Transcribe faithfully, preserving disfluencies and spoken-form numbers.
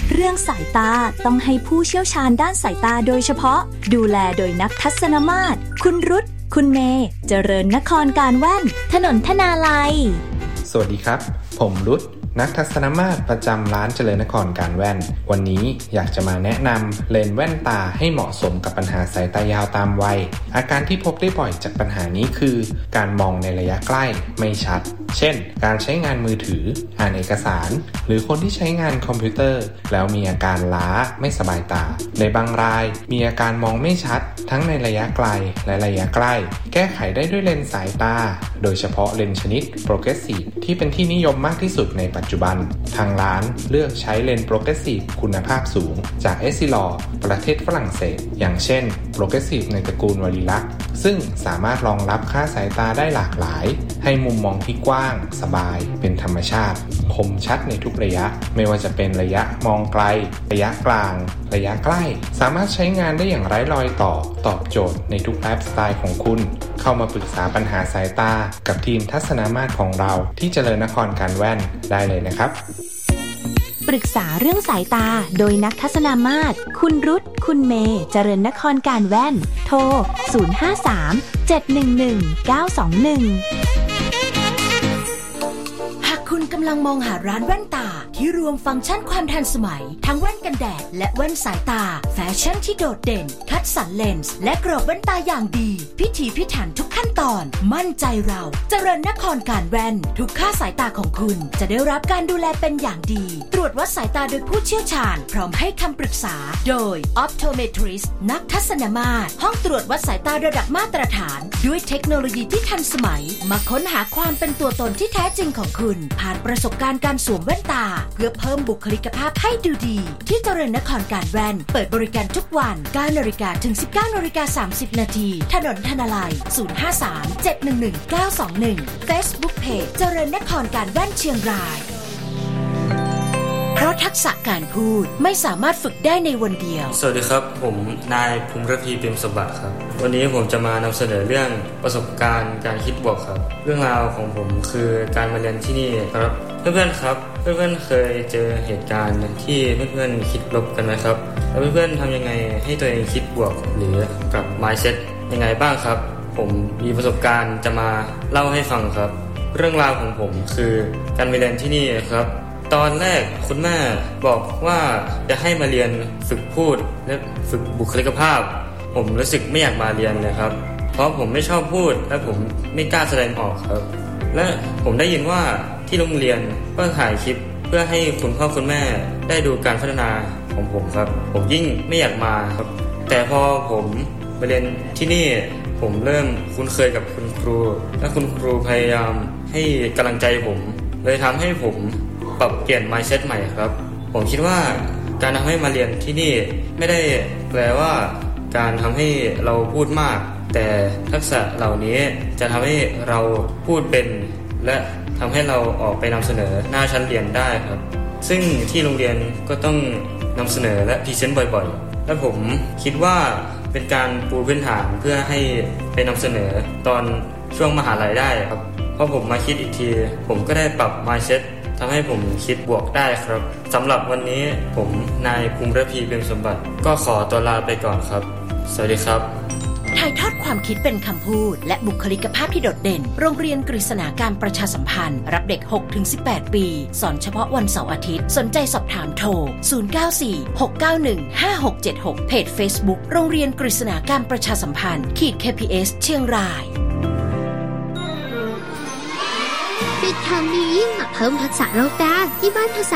เรื่องสายตาต้องให้ผู้เชี่ยวชาญด้านสายตาโดยเฉพาะดูแลโดยนักทัศนมาตรคุณรุตคุณเมย์เจริญนครการแว่นถนนธนาลัยสวัสดีครับผมรุตนักทัศนมาตรประจำร้านเจริญนครการแว่นวันนี้อยากจะมาแนะนำเลนส์แว่นตาให้เหมาะสมกับปัญหาสายตายาวตามวัยอาการที่พบได้บ่อยจากปัญหานี้คือการมองในระยะใกล้ไม่ชัดเช่นการใช้งานมือถืออ่านเอกสารหรือคนที่ใช้งานคอมพิวเตอร์แล้วมีอาการล้าไม่สบายตาในบางรายมีอาการมองไม่ชัดทั้งในระยะไกลและระยะใกล้แก้ไขได้ด้วยเลนส์สายตาโดยเฉพาะเลนส์ชนิดโปรเกรสซีฟที่เป็นที่นิยมมากที่สุดในปัจจุบันทางร้านเลือกใช้เลนส์โปรเกรสซีฟคุณภาพสูงจากเอสซิลอร์ประเทศฝรั่งเศสอย่างเช่นโปรเกรสซีฟในตระกูลวาริลักซึ่งสามารถรองรับค่าสายตาได้หลากหลายให้มุมมองที่กว้างสบายเป็นธรรมชาติคมชัดในทุกระยะไม่ว่าจะเป็นระยะมองไกลระยะกลางระยะใกล้สามารถใช้งานได้อย่างไร้รอยต่อตอบโจทย์ในทุกไลฟ์สไตล์ของคุณเข้ามาปรึกษาปัญหาสายตากับทีมทัศนมาตรของเราที่เจริญนครการแว่นได้เลยนะครับปรึกษาเรื่องสายตาโดยนักทัศนมาตรคุณรุตคุณเมย์เจริญนครการแว่นโทรศูนย์ ห้า สาม เจ็ด หนึ่ง หนึ่ง เก้า สอง หนึ่งคุณกำลังมองหาร้านแว่นตาที่รวมฟังก์ชันความทันสมัยทั้งแว่นกันแดดและแว่นสายตาแฟชั่นที่โดดเด่นคัดสรรเลนส์และกรอบแว่นตาอย่างดีพิถีพิถันทุกขั้นตอนมั่นใจเราเจริญนครการแว่นทุกค่าสายตาของคุณจะได้รับการดูแลเป็นอย่างดีตรวจวัดสายตาโดยผู้เชี่ยวชาญพร้อมให้คำปรึกษาโดย Optometrist นักทัศนมาตรห้องตรวจวัดสายตาระดับมาตรฐานด้วยเทคโนโลยีที่ทันสมัยมาค้นหาความเป็นตัวตนที่แท้จริงของคุณผ่านประสบการณ์การสวมแว่นตาเพื่อเพิ่มบุคลิกภาพให้ดูดีที่เจริญนครการแว่นเปิดบริการทุกวัน เก้านาฬิกา ถึง สิบเก้านาฬิกาสามสิบ นาทีถนนธนาลัย ศูนย์ ห้า สาม เจ็ด หนึ่ง หนึ่ง เก้า สอง หนึ่ง Facebook Page เจริญนครการแว่นเชียงรายเพราะทักษะการพูดไม่สามารถฝึกได้ในวันเดียวสวัสดีครับผมนายภูมิระพีเปี่ยมสมบัติครับวันนี้ผมจะมานำเสนอเรื่องประสบการณ์การคิดบวกครับเรื่องราวของผมคือการมาเรียนที่นี่ครับเพื่อนๆครับเพื่อนๆเคยเจอเหตุการณ์ที่เพื่อนๆคิดลบกันไหมครับแล้วเพื่อนๆทำยังไงให้ตัวเองคิดบวกหรือกับ mindset ยังไงบ้างครับผมมีประสบการณ์จะมาเล่าให้ฟังครับเรื่องราวของผมคือการมาเรียนที่นี่ครับตอนแรกคุณแม่บอกว่าจะให้มาเรียนฝึกพูดและฝึกบุคลิกภาพผมรู้สึกไม่อยากมาเรียนเลยครับเพราะผมไม่ชอบพูดและผมไม่กล้าแสดงออกครับและผมได้ยินว่าที่โรงเรียนก็ถ่ายคลิปเพื่อให้คุณพ่อคุณแม่ได้ดูการพัฒนาของผมครับผมยิ่งไม่อยากมาครับแต่พอผมมาเรียนที่นี่ผมเริ่มคุ้นเคยกับคุณครูและคุณครูพยายามให้กำลังใจผมเลยทำให้ผมปรับเปลี่ยน mindset ใหม่ครับผมคิดว่าการทำให้มาเรียนที่นี่ไม่ได้แปลว่าการทำให้เราพูดมากแต่ทักษะเหล่านี้จะทำให้เราพูดเป็นและทำให้เราออกไปนำเสนอหน้าชั้นเรียนได้ครับซึ่งที่โรงเรียนก็ต้องนำเสนอและพรีเซนต์บ่อยๆและผมคิดว่าเป็นการปูพื้นฐานเพื่อให้ไปนำเสนอตอนช่วงมหาลัยได้ครับพอผมมาคิดอีกทีผมก็ได้ปรับ mindsetทำให้ผมคิดบวกได้ครับสำหรับวันนี้ผมนายภูมิระพีเปี่ยมสมบัติก็ขอตัวลาไปก่อนครับสวัสดีครับถ่ายทอดความคิดเป็นคำพูดและบุคลิกภาพที่โดดเด่นโรงเรียนกฤษณาการประชาสัมพันธ์รับเด็ก หกถึงสิบแปด ปีสอนเฉพาะวันเสาร์อาทิตย์สนใจสอบถามโทรศูนย์ เก้า สี่ หก เก้า หนึ่ง ห้า หก เจ็ด หกเพจ Facebook โรงเรียนกฤษณาการประชาสัมพันธ์ขีด เค พี เอส เชียงรายปิดเทอมนี้มาเพิ่มทักษะโลกด้านที่บ้านภาษา